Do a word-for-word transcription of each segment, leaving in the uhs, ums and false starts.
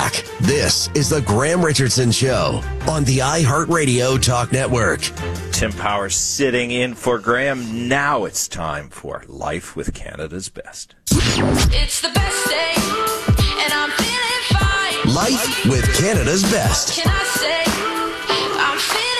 back. This is the Graham Richardson Show on the iHeartRadio Talk Network. Tim Powers sitting in for Graham. Now it's time for Life with Canada's Best. It's the best day, and I'm feeling fine. Life with Canada's Best. Can I say I'm feeling fine?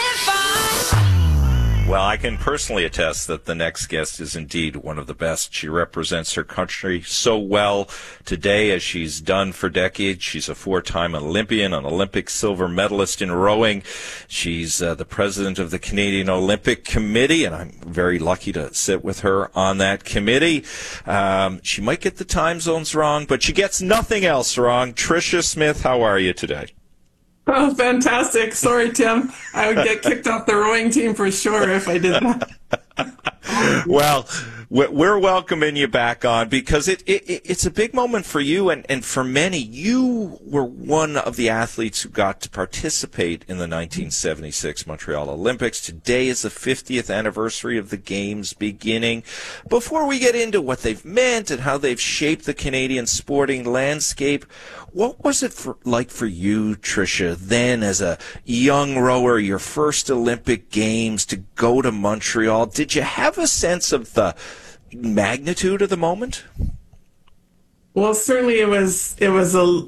Well, I can personally attest that the next guest is indeed one of the best. She represents her country so well today as she's done for decades. She's a four-time Olympian, an Olympic silver medalist in rowing. She's uh, the president of the Canadian Olympic Committee, and I'm very lucky to sit with her on that committee. Um, she might get the time zones wrong, but she gets nothing else wrong. Tricia Smith, how are you today? Oh, fantastic. Sorry, Tim. I would get kicked off the rowing team for sure if I did that. Well, we're welcoming you back on because it, it it's a big moment for you and, and for many. You were one of the athletes who got to participate in the nineteen seventy-six Montreal Olympics. Today is the fiftieth anniversary of the Games beginning. Before we get into what they've meant and how they've shaped the Canadian sporting landscape, what was it for, like for you, Tricia, then as a young rower, your first Olympic Games, to go to Montreal? Did you have a sense of the magnitude of the moment? Well, certainly it was it was a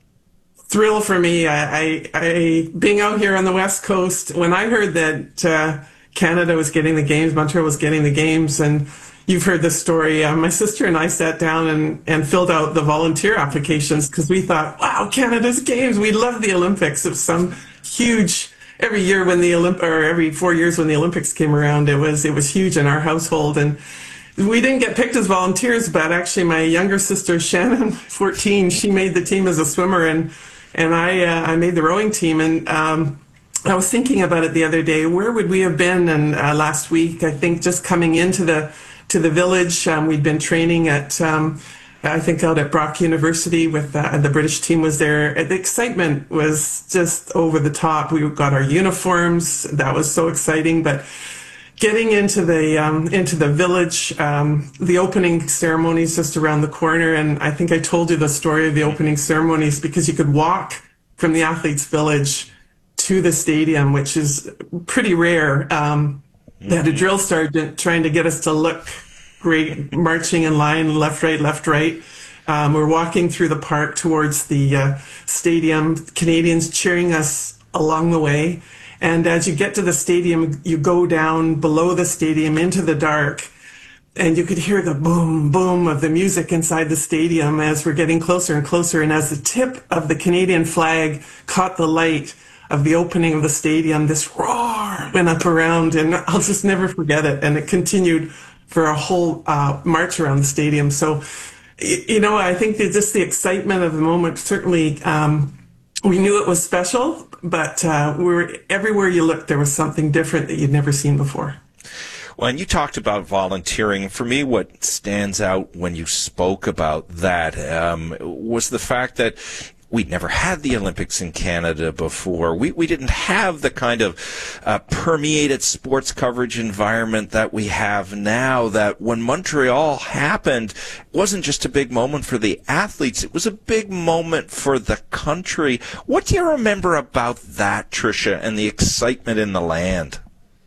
thrill for me. I, I, I being out here on the West Coast, when I heard that uh, Canada was getting the Games, Montreal was getting the Games, and you've heard this story. Uh, my sister and I sat down and, and filled out the volunteer applications because we thought, wow, Canada's Games. We love the Olympics. It was some huge, every year when the Olymp or every four years when the Olympics came around, it was, it was huge in our household. And we didn't get picked as volunteers, but actually my younger sister, Shannon, fourteen, she made the team as a swimmer, and, and I, uh, I made the rowing team. And, um, I was thinking about it the other day. Where would we have been? And uh, last week, I think just coming into the to the village, um, we'd been training at, um, I think out at Brock University with uh, the British team was there. The excitement was just over the top. We got our uniforms. That was so exciting. But getting into the um, into the village, um, the opening ceremonies just around the corner, and I think I told you the story of the opening ceremonies because you could walk from the athletes' village to the stadium, which is pretty rare. Um, They had a drill sergeant trying to get us to look great, marching in line, left, right, left, right. Um, we're walking through the park towards the uh, stadium, Canadians cheering us along the way. And as you get to the stadium, you go down below the stadium into the dark, and you could hear the boom, boom of the music inside the stadium as we're getting closer and closer. And as the tip of the Canadian flag caught the light of the opening of the stadium, this roar went up around, and I'll just never forget it. And it continued for a whole uh, march around the stadium. So, you know, I think that just the excitement of the moment, certainly um, we knew it was special, but uh, we're, everywhere you looked, there was something different that you'd never seen before. Well, and you talked about volunteering. For me, what stands out when you spoke about that um, was the fact that we'd never had the Olympics in Canada before. We we didn't have the kind of uh, permeated sports coverage environment that we have now, that when Montreal happened, it wasn't just a big moment for the athletes, it was a big moment for the country. What do you remember about that, Tricia, and the excitement in the land?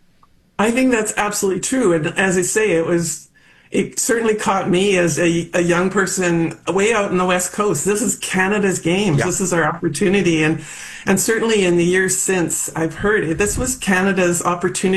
I think that's absolutely true. And as I say, it was It certainly caught me as a, a young person way out in the West Coast. This is Canada's Games. Yeah. This is our opportunity. And, and certainly in the years since, I've heard it, this was Canada's opportunity